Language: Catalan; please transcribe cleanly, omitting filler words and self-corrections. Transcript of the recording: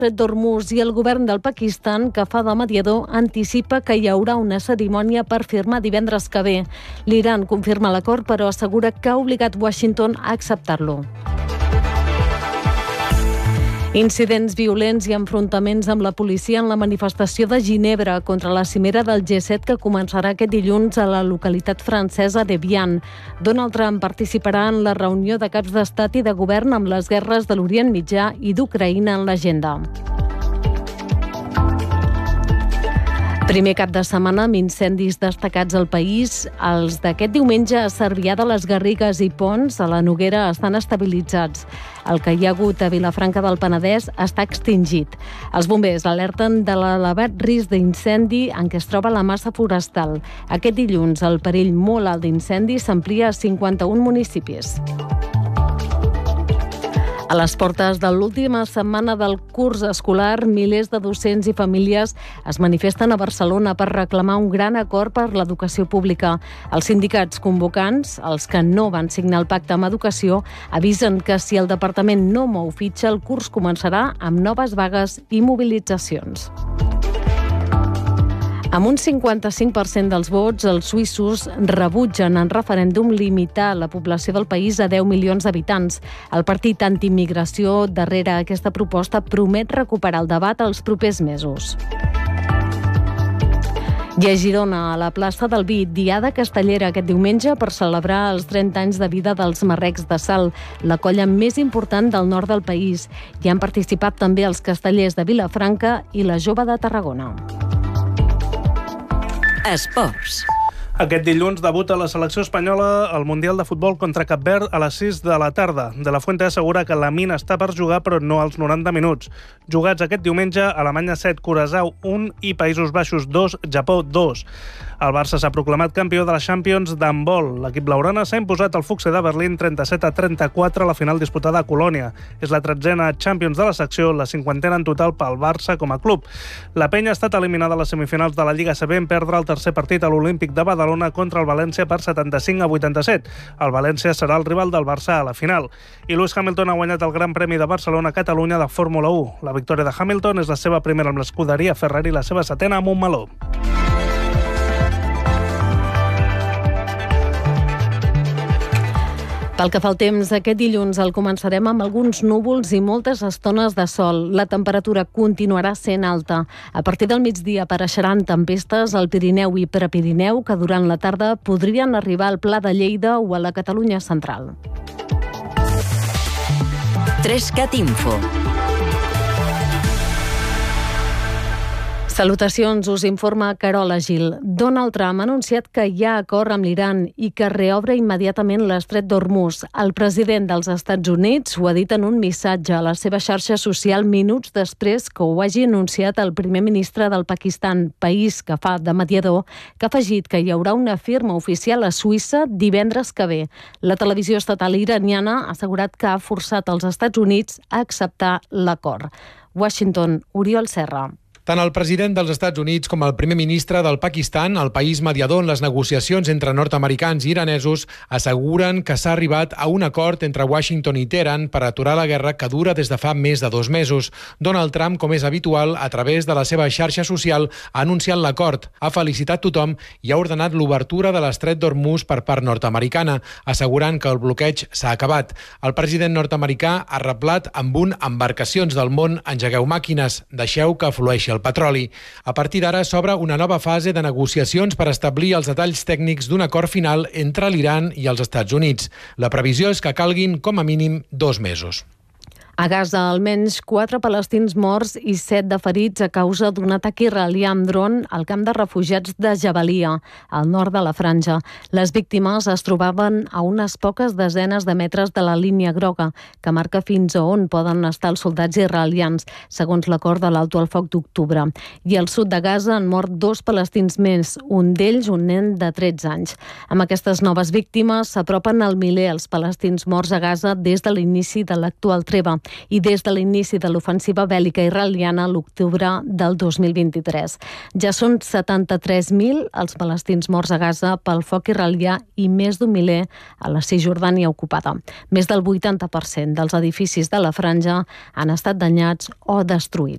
Estret d'Hormuz, i el govern del Pakistan, que fa de mediador, anticipa que hi haurà una cerimònia per firmar divendres que ve. L'Iran confirma l'acord, però assegura que ha obligat Washington a acceptar-lo. Incidents violents i enfrontaments amb la policia en la manifestació de Ginebra contra la cimera del G7 que començarà aquest dilluns a la localitat francesa d'Evian. Donald Trump participarà en la reunió de caps d'estat i de govern amb les guerres de l'Orient Mitjà i d'Ucraïna en l'agenda. Primer cap de setmana amb incendis destacats al país. Els d'aquest diumenge a Cervià de les Garrigues i Ponts, a la Noguera, estan estabilitzats. El que hi ha hagut a Vilafranca del Penedès està extingit. Els bombers alerten de l'elevat risc d'incendi en què es troba la massa forestal. Aquest dilluns el perill molt alt d'incendi s'amplia a 51 municipis. A les portes de l'última setmana del curs escolar, milers de docents i famílies es manifesten a Barcelona per reclamar un gran acord per l'educació pública. Els sindicats convocants, els que no van signar el pacte amb educació, avisen que si el departament no mou fitxa, el curs començarà amb noves vagues i mobilitzacions. Amb un 55% dels vots, els suïssos rebutgen en referèndum limitar la població del país a 10 milions d'habitants. El partit antiimmigració darrere aquesta proposta promet recuperar el debat els propers mesos. I a Girona, a la plaça del Vi, diada castellera aquest diumenge per celebrar els 30 anys de vida dels Marrecs de Sal, la colla més important del nord del país. Hi han participat també els castellers de Vilafranca i la Jove de Tarragona. Esports. Aquest dilluns debuta la selecció espanyola al Mundial de Futbol contra Cap Verd a les 6 de la tarda. De la Fuente assegura que la mina està per jugar, però no als 90 minuts. Jugats aquest diumenge, Alemanya 7, Curaçao 1 i Països Baixos 2, Japó 2. El Barça s'ha proclamat campió de la Champions d'handbol. L'equip blaugrana s'ha imposat al Fuchse de Berlín 37-34 a la final disputada a Colònia. És la 13a Champions de la secció, la 50a en total pel Barça com a club. La penya ha estat eliminada a les semifinals de la Lliga CB en perdre el tercer partit a l'Olímpic de Badalona contra el València per 75-87. El València serà el rival del Barça a la final. I Lewis Hamilton ha guanyat el Gran Premi de Barcelona-Catalunya de Fórmula 1. La victòria de Hamilton és la seva primera amb l'escuderia Ferrari i la seva setena amb un meló. Pel que fa al temps, aquest dilluns el començarem amb alguns núvols i moltes estones de sol. La temperatura continuarà sent alta. A partir del migdia apareixeran tempestes al Pirineu i Prepirineu que durant la tarda podrien arribar al Pla de Lleida o a la Catalunya central. 3CAT Info. Salutacions, us informa Carola Gil. Donald Trump ha anunciat que hi ha acord amb l'Iran i que reobre immediatament l'Estret d'Hormuz. El president dels Estats Units ho ha dit en un missatge a la seva xarxa social minuts després que ho hagi anunciat el primer ministre del Pakistan, país que fa de mediador, que ha afegit que hi haurà una firma oficial a Suïssa divendres que ve. La televisió estatal iraniana ha assegurat que ha forçat els Estats Units a acceptar l'acord. Washington, Oriol Serra. Tant el president dels Estats Units com el primer ministre del Pakistan, el país mediador en les negociacions entre nord-americans i iranesos, asseguren que s'ha arribat a un acord entre Washington i Teheran per aturar la guerra que dura des de fa més de 2 mesos. Donald Trump, com és habitual, a través de la seva xarxa social, ha anunciat l'acord, ha felicitat tothom i ha ordenat l'obertura de l'Estret d'Hormuz per part nord-americana, assegurant que el bloqueig s'ha acabat. El president nord-americà ha reblat amb un "embarcacions del món, engegueu màquines, deixeu que flueixi el petroli". A partir d'ara s'obre una nova fase de negociacions per establir els detalls tècnics d'un acord final entre l'Iran i els Estats Units. La previsió és que calguin com a mínim 2 mesos. A Gaza, almenys 4 palestins morts i 7 de ferits a causa d'un atac israelià amb dron al camp de refugiats de Jabalia, al nord de la franja. Les víctimes es trobaven a unes poques desenes de metres de la línia groga, que marca fins a on poden estar els soldats israelians, segons l'acord de l'alto al foc d'octubre. I al sud de Gaza han mort 2 palestins més, un d'ells un nen de 13 anys. Amb aquestes noves víctimes s'apropen al miler els palestins morts a Gaza des de l'inici de l'actual treva. i des de l'inici de l'ofensiva bèl·lica israeliana a l'octubre del 2023. Ja són 73.000 els palestins morts a Gaza pel foc israelià i més d'1 miler a la Cisjordània ocupada. Més del 80% dels edificis de la franja han estat danyats o destruïts.